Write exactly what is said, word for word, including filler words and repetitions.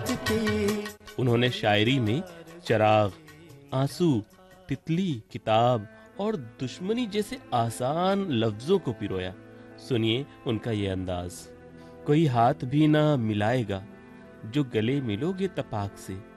उन्होंने शायरी में चिराग, आंसू, तितली, किताब और दुश्मनी जैसे आसान लफ्जों को पिरोया। सुनिए उनका ये अंदाज। कोई हाथ भी ना मिलाएगा जो गले मिलोगे तपाक से,